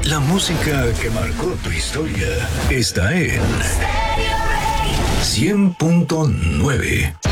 La música que marcó tu historia está en 100.9.